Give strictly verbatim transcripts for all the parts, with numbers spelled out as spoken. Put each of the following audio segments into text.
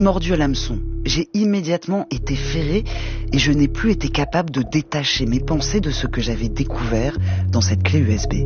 Mordu à l'hameçon, j'ai immédiatement été ferrée et je n'ai plus été capable de détacher mes pensées de ce que j'avais découvert dans cette clé U S B.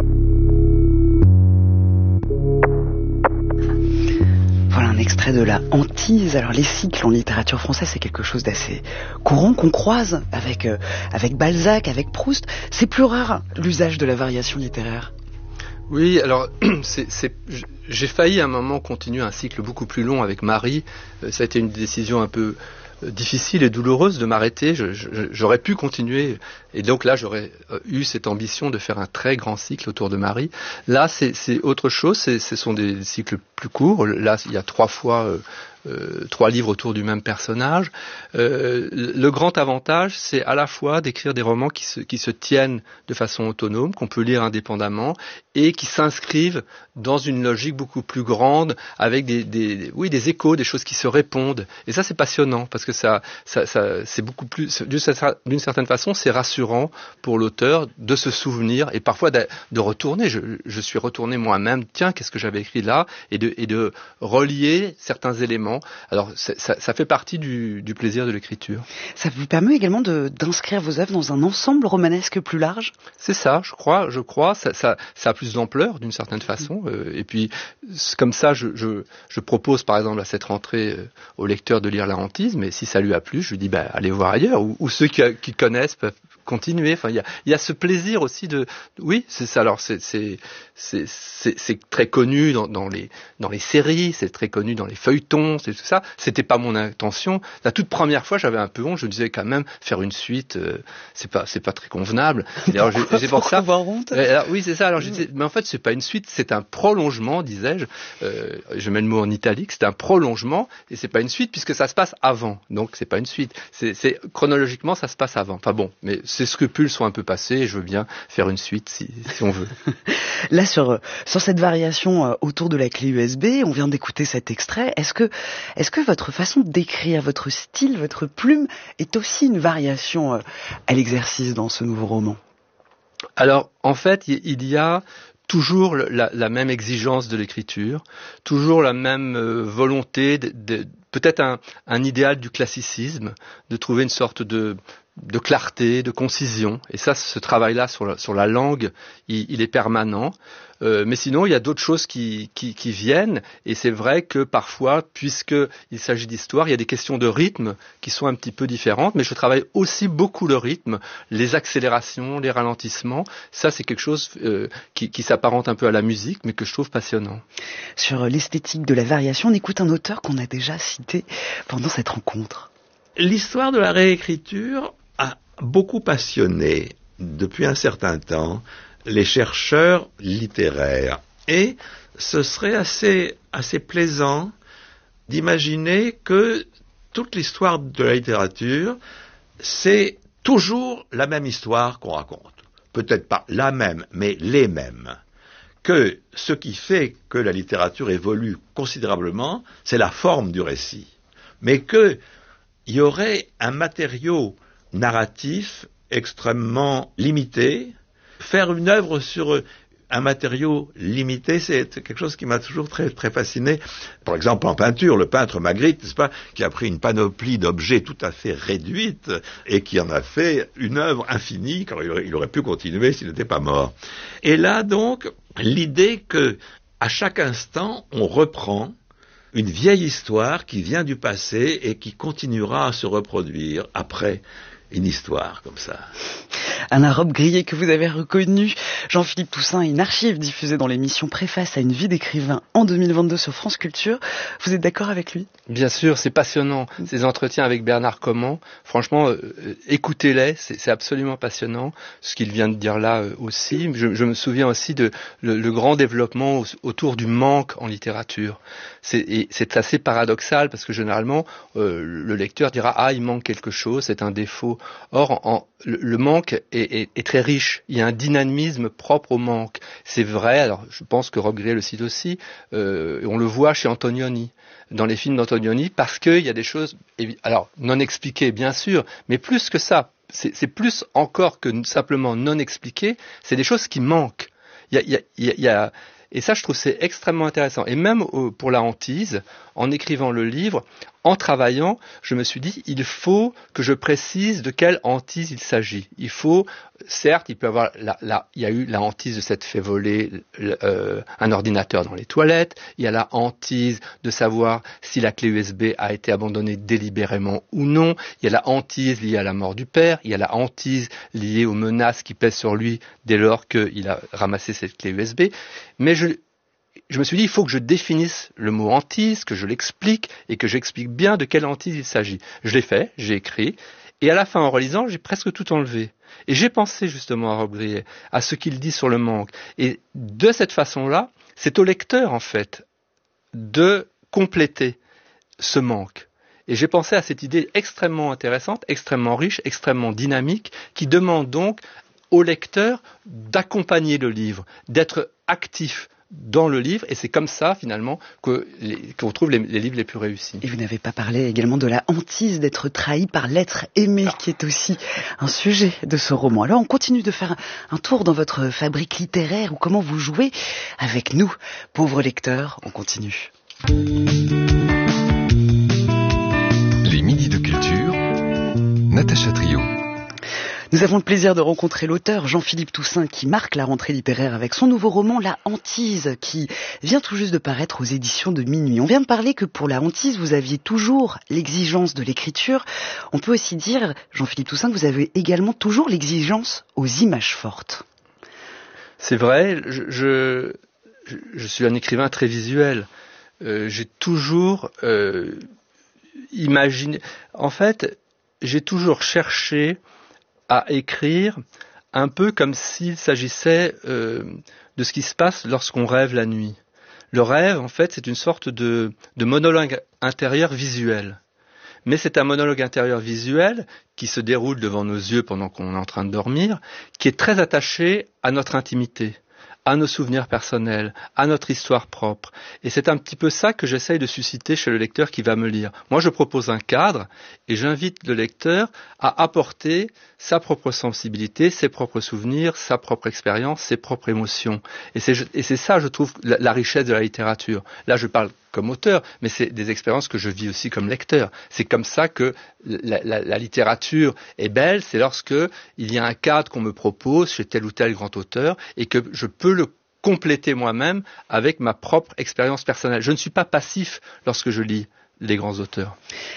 Voilà un extrait de la hantise. Alors les cycles en littérature française, c'est quelque chose d'assez courant qu'on croise avec, euh, avec Balzac, avec Proust. C'est plus rare l'usage de la variation littéraire. Oui, alors c'est, c'est, j'ai failli à un moment continuer un cycle beaucoup plus long avec Marie. Ça a été une décision un peu difficile et douloureuse de m'arrêter. Je, je, j'aurais pu continuer, et donc là j'aurais eu cette ambition de faire un très grand cycle autour de Marie. Là c'est, c'est autre chose, c'est, ce sont des cycles plus courts. Là il y a trois fois euh, euh, trois livres autour du même personnage. Euh, le grand avantage, c'est à la fois d'écrire des romans qui se, qui se tiennent de façon autonome, qu'on peut lire indépendamment, et qui s'inscrivent dans une logique beaucoup plus grande, avec des, des, oui, des échos, des choses qui se répondent. Et ça, c'est passionnant, parce que ça, ça, ça c'est beaucoup plus, d'une certaine façon, c'est rassurant pour l'auteur de se souvenir, et parfois de, de retourner. Je, je suis retourné moi-même, tiens, qu'est-ce que j'avais écrit là, et de, et de relier certains éléments. Alors, ça, ça fait partie du, du plaisir de l'écriture. Ça vous permet également de, d'inscrire vos œuvres dans un ensemble romanesque plus large ? C'est ça, je crois, je crois. Ça, ça, ça a plus d'ampleur, d'une certaine façon. Euh, et puis, comme ça, je, je, je propose, par exemple, à cette rentrée euh, au lecteur de lire La Hantise, mais si ça lui a plu, je lui dis, bah, allez voir ailleurs. Ou, ou ceux qui, qui connaissent peuvent continuer. Enfin, il y a, il y a ce plaisir aussi de, oui, c'est ça. Alors, c'est, c'est, c'est, c'est, c'est très connu dans, dans les, dans les séries, c'est très connu dans les feuilletons, c'est tout ça. C'était pas mon intention. La toute première fois, j'avais un peu honte. Je me disais quand même, faire une suite, euh, c'est pas, c'est pas très convenable. Et alors, j'ai, j'ai pour ça. Avoir honte. Alors, oui, c'est ça. Alors, je disais, mais en fait, c'est pas une suite, c'est un prolongement, disais-je. Euh, je mets le mot en italique. C'est un prolongement et c'est pas une suite puisque ça se passe avant. Donc, c'est pas une suite. C'est, c'est chronologiquement, ça se passe avant. Enfin bon, mais ces scrupules sont un peu passés et je veux bien faire une suite si, si on veut. Là, sur, sur cette variation autour de la clé U S B, on vient d'écouter cet extrait. Est-ce que, est-ce que votre façon d'écrire, votre style, votre plume est aussi une variation à l'exercice dans ce nouveau roman ? Alors, en fait, il y a toujours la, la même exigence de l'écriture, toujours la même euh, volonté, de, de, peut-être un, un idéal du classicisme, de trouver une sorte de, de clarté, de concision. Et ça, ce travail-là sur la, sur la langue, il, il est permanent. Euh, mais sinon, il y a d'autres choses qui, qui, qui viennent. Et c'est vrai que parfois, puisqu'il s'agit d'histoire, il y a des questions de rythme qui sont un petit peu différentes. Mais je travaille aussi beaucoup le rythme, les accélérations, les ralentissements. Ça, c'est quelque chose euh, qui, qui s'apparente un peu à la musique, mais que je trouve passionnant. Sur l'esthétique de la variation, on écoute un auteur qu'on a déjà cité pendant cette rencontre. L'histoire de la réécriture a beaucoup passionné depuis un certain temps les chercheurs littéraires. Et ce serait assez, assez plaisant d'imaginer que toute l'histoire de la littérature, c'est toujours la même histoire qu'on raconte. Peut-être pas la même, mais les mêmes. Que ce qui fait que la littérature évolue considérablement, c'est la forme du récit. Mais qu'il y aurait un matériau narratif extrêmement limité. Faire une œuvre sur un matériau limité, c'est quelque chose qui m'a toujours très, très fasciné. Par exemple, en peinture, le peintre Magritte, n'est-ce pas, qui a pris une panoplie d'objets tout à fait réduite et qui en a fait une œuvre infinie, car il aurait, il aurait pu continuer s'il n'était pas mort. Et là, donc, l'idée que, à chaque instant, on reprend une vieille histoire qui vient du passé et qui continuera à se reproduire après une histoire comme ça. Anna Robbe-Grillet, que vous avez reconnu, Jean-Philippe Toussaint, une archive diffusée dans l'émission Préface à une vie d'écrivain en deux mille vingt-deux sur France Culture. Vous êtes d'accord avec lui ? Bien sûr, c'est passionnant. Ces entretiens avec Bernard Comment, franchement, euh, écoutez-les, c'est, c'est absolument passionnant. Ce qu'il vient de dire là euh, aussi. Je, je me souviens aussi de le, le grand développement au, autour du manque en littérature. C'est, et c'est assez paradoxal parce que généralement, euh, le lecteur dira « Ah, il manque quelque chose, c'est un défaut ». Or, en, le, le manque est, est, est très riche. Il y a un dynamisme propre au manque. C'est vrai, alors je pense que Robbe-Grillet le cite aussi, euh, on le voit chez Antonioni, dans les films d'Antonioni, parce qu'il y a des choses, alors non expliquées bien sûr, mais plus que ça, c'est, c'est plus encore que simplement non expliquées, c'est des choses qui manquent. Il y a, il y a, il y a, Et ça, je trouve c'est extrêmement intéressant. Et même euh, pour la hantise, en écrivant le livre, en travaillant, je me suis dit, il faut que je précise de quelle hantise il s'agit. Il faut, certes, il peut y avoir, la, la, il y a eu la hantise de s'être fait voler euh, un ordinateur dans les toilettes. Il y a la hantise de savoir si la clé U S B a été abandonnée délibérément ou non. Il y a la hantise liée à la mort du père. Il y a la hantise liée aux menaces qui pèsent sur lui dès lors qu'il a ramassé cette clé U S B. Mais je, je me suis dit, il faut que je définisse le mot hantise, que je l'explique et que j'explique bien de quelle hantise il s'agit. Je l'ai fait, j'ai écrit, et à la fin, en relisant, j'ai presque tout enlevé. Et j'ai pensé justement à Rob Grillet, à ce qu'il dit sur le manque. Et de cette façon-là, c'est au lecteur, en fait, de compléter ce manque. Et j'ai pensé à cette idée extrêmement intéressante, extrêmement riche, extrêmement dynamique, qui demande donc au lecteur d'accompagner le livre, d'être actif dans le livre, et c'est comme ça finalement que les, qu'on trouve les, les livres les plus réussis. Et vous n'avez pas parlé également de la hantise d'être trahi par l'être aimé, ah. qui est aussi un sujet de ce roman. Alors on continue de faire un tour dans votre fabrique littéraire, ou comment vous jouez avec nous, pauvres lecteurs. On continue. Les Midis de Culture, Natacha Trio. Nous avons le plaisir de rencontrer l'auteur Jean-Philippe Toussaint qui marque la rentrée littéraire avec son nouveau roman La Hantise qui vient tout juste de paraître aux éditions de Minuit. On vient de parler que pour La Hantise, vous aviez toujours l'exigence de l'écriture. On peut aussi dire, Jean-Philippe Toussaint, que vous avez également toujours l'exigence aux images fortes. C'est vrai, je, je, je suis un écrivain très visuel. Euh, j'ai toujours euh, imaginé... En fait, j'ai toujours cherché à écrire un peu comme s'il s'agissait euh, de ce qui se passe lorsqu'on rêve la nuit. Le rêve, en fait, c'est une sorte de, de monologue intérieur visuel. Mais c'est un monologue intérieur visuel qui se déroule devant nos yeux pendant qu'on est en train de dormir, qui est très attaché à notre intimité, à nos souvenirs personnels, à notre histoire propre. Et c'est un petit peu ça que j'essaye de susciter chez le lecteur qui va me lire. Moi, je propose un cadre et j'invite le lecteur à apporter sa propre sensibilité, ses propres souvenirs, sa propre expérience, ses propres émotions. Et c'est, et c'est ça, je trouve, la, la richesse de la littérature. Là, je parle comme auteur, mais c'est des expériences que je vis aussi comme lecteur. C'est comme ça que la, la, la littérature est belle, c'est lorsque il y a un cadre qu'on me propose chez tel ou tel grand auteur et que je peux le compléter moi-même avec ma propre expérience personnelle. Je ne suis pas passif lorsque je lis les grands auteurs.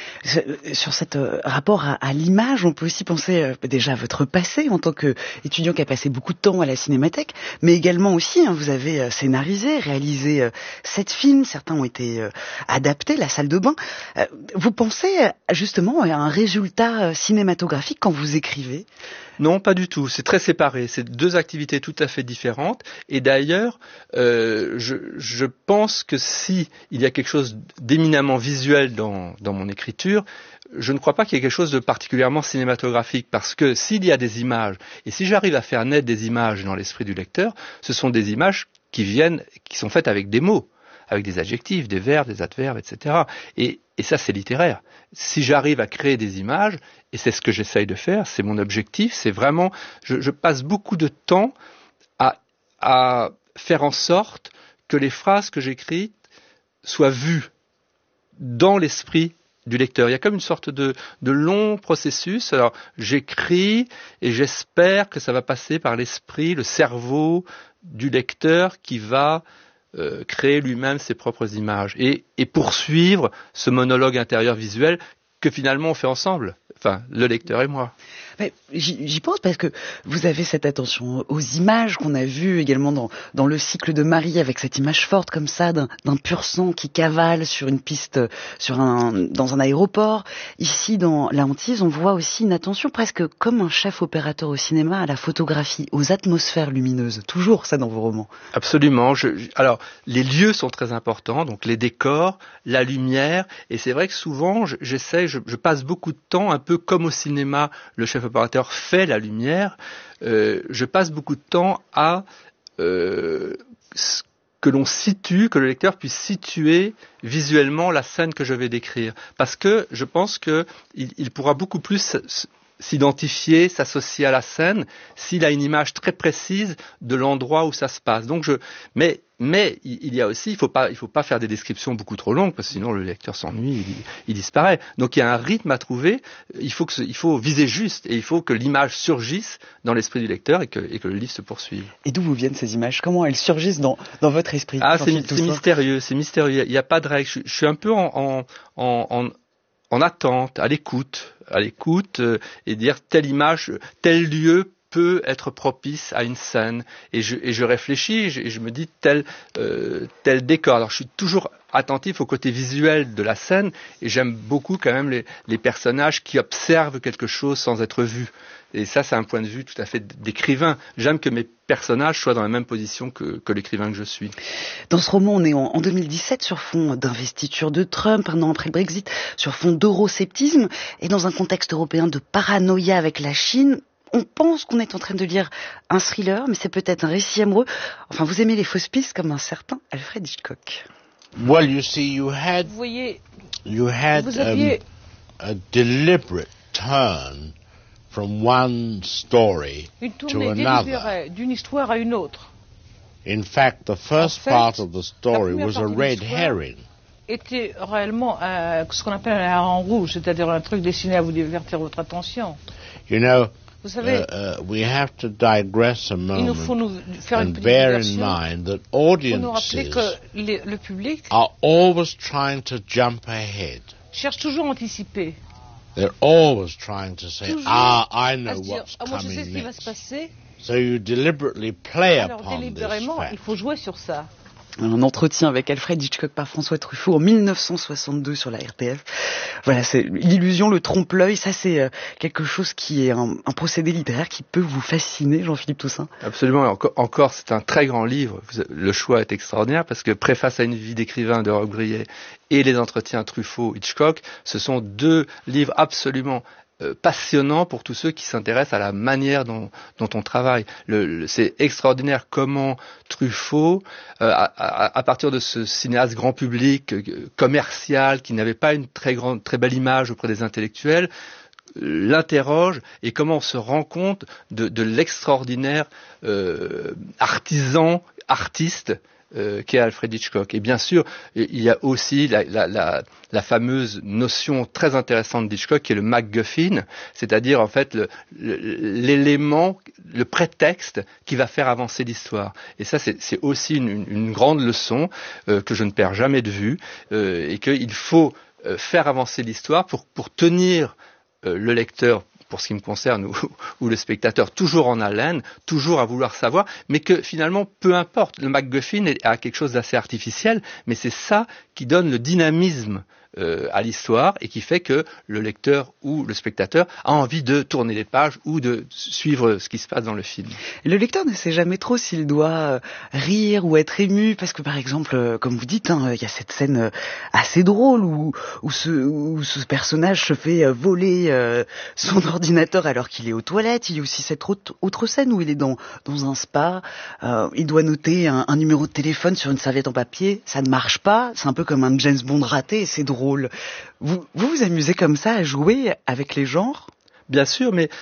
Sur cet euh, rapport à, à l'image, on peut aussi penser euh, déjà à votre passé en tant qu'étudiant qui a passé beaucoup de temps à la Cinémathèque, mais également aussi, hein, vous avez euh, scénarisé, réalisé euh, sept films, certains ont été euh, adaptés, La salle de bain. Euh, vous pensez euh, justement à un résultat euh, cinématographique quand vous écrivez ? Non, pas du tout. C'est très séparé. C'est deux activités tout à fait différentes. Et d'ailleurs, euh, je, je pense que si il y a quelque chose d'éminemment visuel dans, dans mon écriture, je ne crois pas qu'il y ait quelque chose de particulièrement cinématographique. Parce que s'il y a des images, et si j'arrive à faire naître des images dans l'esprit du lecteur, ce sont des images qui viennent, qui sont faites avec des mots, avec des adjectifs, des verbes, des adverbes, et cetera. Et, et ça, c'est littéraire. Si j'arrive à créer des images, et c'est ce que j'essaye de faire, c'est mon objectif, c'est vraiment, je, je passe beaucoup de temps à, à faire en sorte que les phrases que j'écris soient vues dans l'esprit du lecteur. Il y a comme une sorte de, de long processus. Alors, j'écris et j'espère que ça va passer par l'esprit, le cerveau du lecteur qui va euh, créer lui-même ses propres images et, et poursuivre ce monologue intérieur visuel que finalement on fait ensemble, enfin le lecteur et moi. Mais j'y, j'y pense parce que vous avez cette attention aux images qu'on a vues également dans, dans le cycle de Marie, avec cette image forte comme ça d'un, d'un pur sang qui cavale sur une piste, sur un, dans un aéroport. Ici, dans La Hantise, on voit aussi une attention presque comme un chef opérateur au cinéma à la photographie, aux atmosphères lumineuses. Toujours ça dans vos romans. Absolument. Je, je, alors, les lieux sont très importants, donc les décors, la lumière, et c'est vrai que souvent, je, j'essaie, je, je passe beaucoup de temps, un peu comme au cinéma, le chef opérateur fait la lumière, euh, je passe beaucoup de temps à euh, que l'on situe, que le lecteur puisse situer visuellement la scène que je vais décrire. Parce que je pense qu'il il pourra beaucoup plus s'identifier, s'associer à la scène, s'il a une image très précise de l'endroit où ça se passe. Donc je, mais mais il y a aussi, il faut pas, il faut pas faire des descriptions beaucoup trop longues parce que sinon le lecteur s'ennuie, il, il disparaît. Donc il y a un rythme à trouver. Il faut que, ce, il faut viser juste et il faut que l'image surgisse dans l'esprit du lecteur et que, et que le livre se poursuive. Et d'où vous viennent ces images? Comment elles surgissent dans dans votre esprit? Ah, c'est, c'est mystérieux, c'est mystérieux. Il n'y a pas de règle. Je, je suis un peu en, en, en, en en attente, à l'écoute, à l'écoute euh, et dire telle image, tel lieu peut être propice à une scène et je, et je réfléchis et je, et je me dis tel, euh, tel décor. Alors je suis toujours attentif au côté visuel de la scène et j'aime beaucoup quand même les, les personnages qui observent quelque chose sans être vus. Et ça, c'est un point de vue tout à fait d'écrivain. J'aime que mes personnages soient dans la même position que, que l'écrivain que je suis. Dans ce roman, on est en, en deux mille dix-sept sur fond d'investiture de Trump, un an après le Brexit, sur fond d'eurosceptisme et dans un contexte européen de paranoïa avec la Chine. On pense qu'on est en train de lire un thriller, mais c'est peut-être un récit amoureux. Enfin, vous aimez les fausses pistes comme un certain Alfred Hitchcock. Well, you see, you had, vous voyez, you had vous aviez um, a deliberate turn from one story une to tournée another. délibérée d'une histoire à une autre. In fact, the first En fait, part of the la story première was a partie de red l'histoire herring. Était réellement euh, ce qu'on appelle un hareng rouge, c'est-à-dire un truc destiné à vous divertir votre attention. You know, Vous savez, uh, uh, we have to digress a il nous faut moment nous faire une and petite bear in diversion. mind that Il faut nous rappeler audiences que les- le public are always trying to jump ahead. cherche toujours à anticiper. They're always trying to say, Toujours ah, I à know se dire, what's ah, moi je sais ce coming qui va se next. passer. So you deliberately play Alors upon this délibérément, il fact. faut jouer sur ça. Un entretien avec Alfred Hitchcock par François Truffaut en mille neuf cent soixante-deux sur la R T F. Voilà, c'est l'illusion, le trompe-l'œil, ça c'est euh, quelque chose qui est un, un procédé littéraire qui peut vous fasciner, Jean-Philippe Toussaint. Absolument. Encore, encore, c'est un très grand livre. Vous- Le choix est extraordinaire parce que Préface à une vie d'écrivain de Roch Brillet et Les entretiens Truffaut-Hitchcock, ce sont deux livres absolument euh, passionnants pour tous ceux qui s'intéressent à la manière dont, dont on travaille. Le, le- c'est extraordinaire comment Truffaut, euh, à, à, à partir de ce cinéaste grand public, euh, commercial, qui n'avait pas une très grande, très belle image auprès des intellectuels, l'interroge et comment on se rend compte de, de l'extraordinaire euh, artisan, artiste euh, qu'est Alfred Hitchcock. Et bien sûr, il y a aussi la, la, la, la fameuse notion très intéressante d'Hitchcock qui est le MacGuffin, c'est-à-dire en fait le, le, l'élément, le prétexte qui va faire avancer l'histoire. Et ça, c'est, c'est aussi une, une, une grande leçon euh, que je ne perds jamais de vue euh, et qu'il faut euh, faire avancer l'histoire pour, pour tenir Euh, le lecteur, pour ce qui me concerne, ou, ou le spectateur, toujours en haleine, toujours à vouloir savoir, mais que finalement, peu importe, le MacGuffin a quelque chose d'assez artificiel, mais c'est ça qui donne le dynamisme euh, à l'histoire et qui fait que le lecteur ou le spectateur a envie de tourner les pages ou de suivre ce qui se passe dans le film. Le lecteur ne sait jamais trop s'il doit euh, rire ou être ému, parce que par exemple, euh, comme vous dites, hein, il y a cette scène euh, assez drôle où, où, ce, où ce personnage se fait euh, voler euh, son ordinateur alors qu'il est aux toilettes. Il y a aussi cette autre, autre scène où il est dans, dans un spa, euh, il doit noter un, un numéro de téléphone sur une serviette en papier, ça ne marche pas, c'est un peu comme un James Bond raté et c'est drôle. Vous, vous vous amusez comme ça à jouer avec les genres ? Bien sûr, mais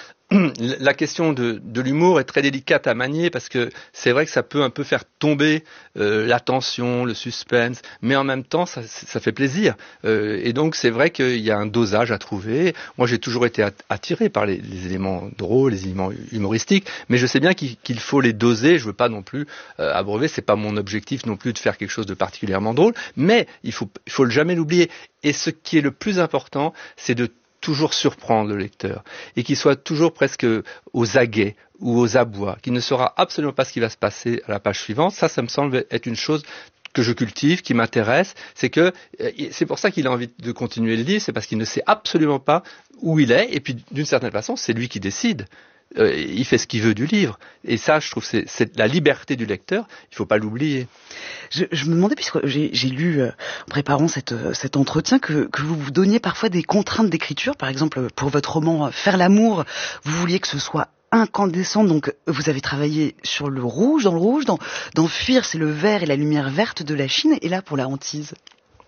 la question de, de l'humour est très délicate à manier parce que c'est vrai que ça peut un peu faire tomber euh, la tension, le suspense, mais en même temps ça, ça fait plaisir. Euh, et donc c'est vrai qu'il y a un dosage à trouver. Moi j'ai toujours été attiré par les, les éléments drôles, les éléments humoristiques, mais je sais bien qu'il, qu'il faut les doser. Je veux pas non plus euh, abreuver. C'est pas mon objectif non plus de faire quelque chose de particulièrement drôle, mais il faut, il faut jamais l'oublier. Et ce qui est le plus important, c'est de toujours surprendre le lecteur et qu'il soit toujours presque aux aguets ou aux abois, qu'il ne saura absolument pas ce qui va se passer à la page suivante. Ça, ça me semble être une chose que je cultive, qui m'intéresse. C'est que c'est pour ça qu'il a envie de continuer le livre, c'est parce qu'il ne sait absolument pas où il est et puis d'une certaine façon, c'est lui qui décide. Euh, il fait ce qu'il veut du livre. Et ça, je trouve, c'est, c'est la liberté du lecteur. Il ne faut pas l'oublier. Je, je me demandais, puisque j'ai, j'ai lu, euh, en préparant cette, euh, cet entretien, que, que vous vous donniez parfois des contraintes d'écriture. Par exemple, pour votre roman euh, Faire l'amour, vous vouliez que ce soit incandescent, donc vous avez travaillé sur le rouge, dans le rouge, dans, dans Fuir, c'est le vert et la lumière verte de la Chine, et là pour la hantise.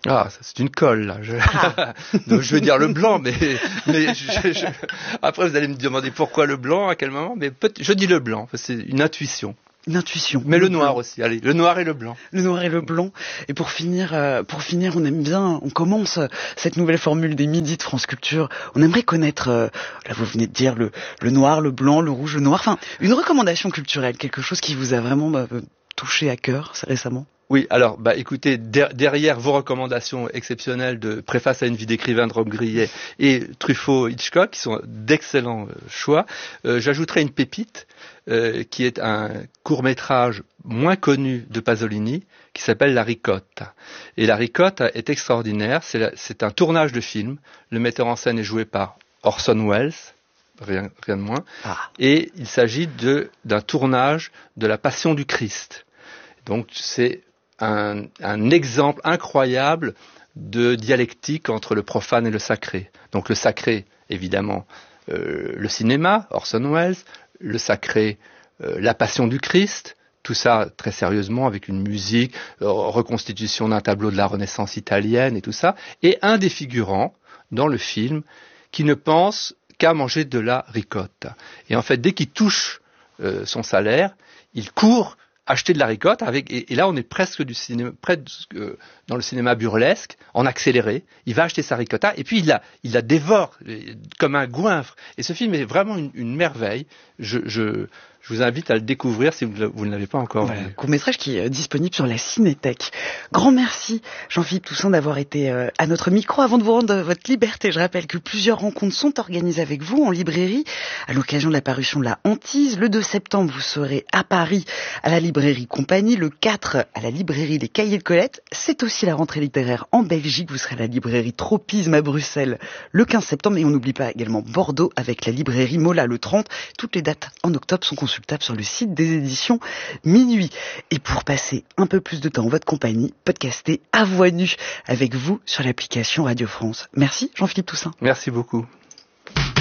Ah, ça, c'est une colle, là. Je... Ah. Donc, je veux dire le blanc, mais, mais je, je... après vous allez me demander pourquoi le blanc, à quel moment, mais peut... je dis le blanc, c'est une intuition. Une intuition. Mais le, le noir aussi, allez, le noir et le blanc. Le noir et le blanc. Et pour finir, euh, pour finir, on aime bien, on commence cette nouvelle formule des midis de France Culture. On aimerait connaître, euh, là vous venez de dire le, le noir, le blanc, le rouge, le noir. Enfin, une recommandation culturelle, quelque chose qui vous a vraiment bah, touché à cœur récemment. Oui, alors, bah, écoutez, der- derrière vos recommandations exceptionnelles de Préface à une vie d'écrivain de Rob Grillet et Truffaut Hitchcock, qui sont d'excellents euh, choix, euh, j'ajouterai une pépite, euh, qui est un court-métrage moins connu de Pasolini, qui s'appelle La Ricotta. Et La Ricotta est extraordinaire, c'est, la, c'est un tournage de film, le metteur en scène est joué par Orson Welles, rien, rien de moins, ah. et il s'agit de, d'un tournage de la Passion du Christ. Donc c'est Un, un exemple incroyable de dialectique entre le profane et le sacré. Donc le sacré, évidemment, euh, le cinéma, Orson Welles, le sacré, euh, la Passion du Christ, tout ça très sérieusement avec une musique, euh, reconstitution d'un tableau de la Renaissance italienne et tout ça, et un des figurants dans le film qui ne pense qu'à manger de la ricotta. Et en fait, dès qu'il touche euh, son salaire, il court acheter de la ricotta avec, et, et là on est presque du cinéma, presque euh, dans le cinéma burlesque, en accéléré. Il va acheter sa ricotta et puis il la, il la dévore euh, comme un goinfre. Et ce film est vraiment une, une merveille. Je, je, je vous invite à le découvrir si vous, vous ne l'avez pas encore vu. Voilà, court-métrage qui est disponible sur la Cinétech. Grand merci Jean-Philippe Toussaint d'avoir été euh, à notre micro. Avant de vous rendre votre liberté, je rappelle que plusieurs rencontres sont organisées avec vous en librairie à l'occasion de la parution de La Hantise. Le deux septembre, vous serez à Paris à la librairie Compagnie. Le quatre à la librairie Les Cahiers de Colette. C'est aussi la rentrée littéraire en Belgique. Vous serez à la librairie Tropisme à Bruxelles le quinze septembre. Et on n'oublie pas également Bordeaux avec la librairie Mola le trente. Toutes les dates en octobre sont consultables sur le site des éditions Minuit. Et pour passer un peu plus de temps en votre compagnie, podcastez à voix nue avec vous sur l'application Radio France. Merci Jean-Philippe Toussaint. Merci beaucoup.